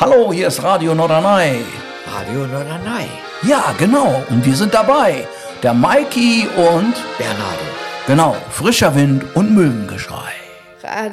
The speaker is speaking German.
Hallo, hier ist Radio Norderney. Radio Norderney. Ja, genau. Und wir sind dabei. Der Maiki und Bernardo. Genau, frischer Wind und Möwengeschrei.